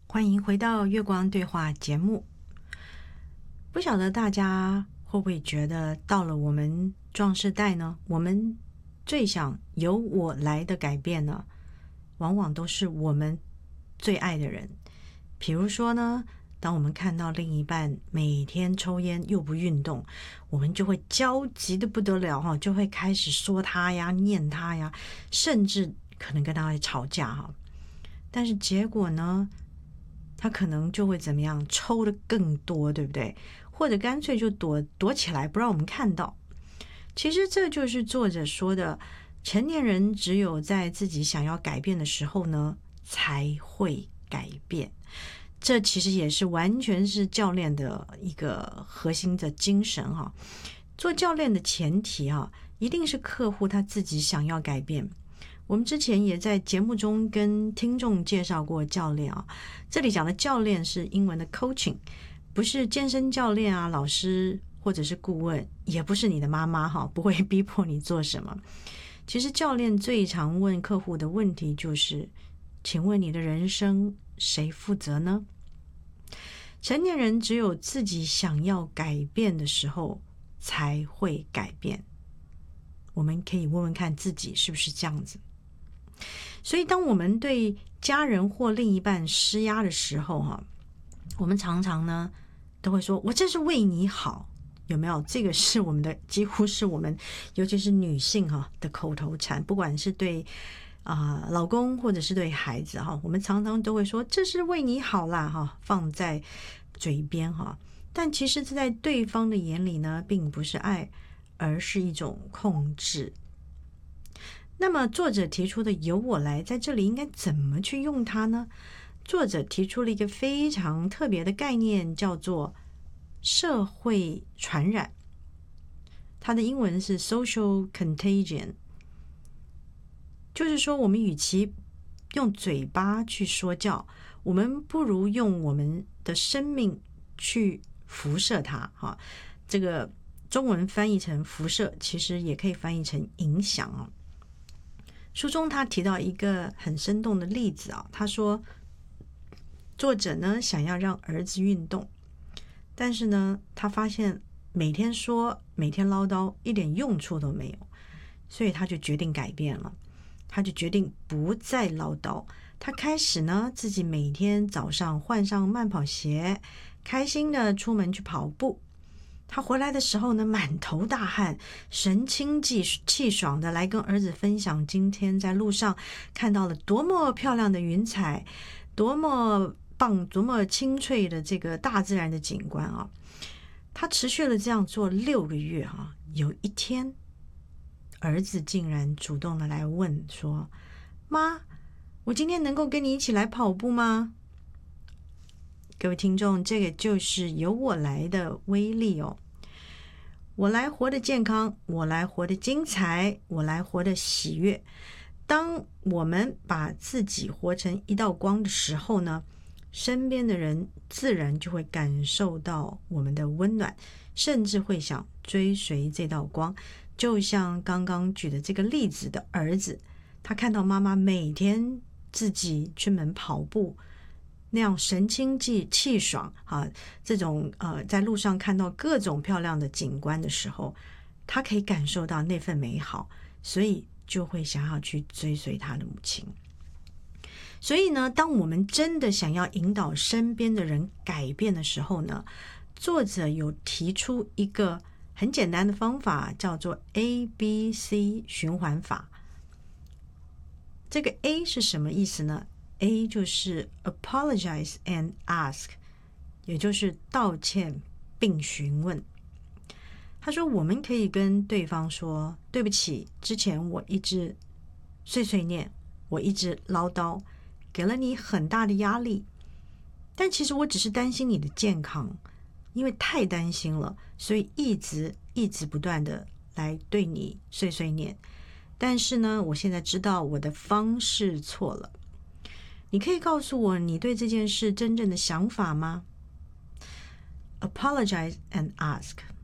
欢迎回到月光对话节目。不晓得大家会不会觉得到了我们壮世代呢，我们最想由我来的改变呢，往往都是我们最爱的人。比如说呢，当我们看到另一半每天抽烟又不运动，我们就会焦急的不得了，就会开始说他呀，念他呀，甚至可能跟他会吵架。但是结果呢，他可能就会怎么样，抽的更多，对不对？或者干脆就躲起来，不让我们看到。其实这就是作者说的，成年人只有在自己想要改变的时候呢，才会改变。这其实也是完全是教练的一个核心的精神。做教练的前提一定是客户他自己想要改变。我们之前也在节目中跟听众介绍过教练这里讲的教练是英文的 coaching， 不是健身教练老师或者是顾问，也不是你的妈妈不会逼迫你做什么。其实教练最常问客户的问题就是，请问你的人生谁负责呢？成年人只有自己想要改变的时候才会改变。我们可以问问看自己是不是这样子。所以当我们对家人或另一半施压的时候我们常常呢都会说，我这是为你好，有没有？这个是我们的，几乎是我们尤其是女性的口头禅，不管是对老公或者是对孩子我们常常都会说这是为你好啦放在嘴边但其实在对方的眼里呢，并不是爱，而是一种控制。那么作者提出的由我来，在这里应该怎么去用它呢？作者提出了一个非常特别的概念，叫做社会传染。它的英文是 social contagion， 就是说我们与其用嘴巴去说教，我们不如用我们的生命去辐射它这个中文翻译成辐射，其实也可以翻译成影响书中他提到一个很生动的例子他说作者呢想要让儿子运动，但是呢他发现每天说每天唠叨一点用处都没有，所以他就决定改变了。他就决定不再唠叨，他开始呢自己每天早上换上慢跑鞋，开心的出门去跑步。他回来的时候呢，满头大汗，神清气爽的来跟儿子分享今天在路上看到了多么漂亮的云彩，多么棒，多么清脆的这个大自然的景观他持续了这样做6个月有一天，儿子竟然主动的来问说，妈，我今天能够跟你一起来跑步吗？各位听众，这个就是由我来的威力我来活得健康，我来活得精彩，我来活得喜悦。当我们把自己活成一道光的时候呢，身边的人自然就会感受到我们的温暖，甚至会想追随这道光。就像刚刚举的这个例子的儿子，他看到妈妈每天自己出门跑步，那样神清气爽这种在路上看到各种漂亮的景观的时候，他可以感受到那份美好，所以就会想要去追随他的母亲。所以呢，当我们真的想要引导身边的人改变的时候呢，作者有提出一个很简单的方法，叫做 ABC 循环法。这个 A 是什么意思呢？ A 就是 apologize and ask， 也就是道歉并询问。他说我们可以跟对方说，对不起，之前我一直碎碎念，我一直唠叨，给了你很大的压力，但其实我只是担心你的健康，因为太担心了，所以一直不断的来对你碎碎念。但是呢，我现在知道我的方式错了。你可以告诉我你对这件事真正的想法吗？ Apologize and ask。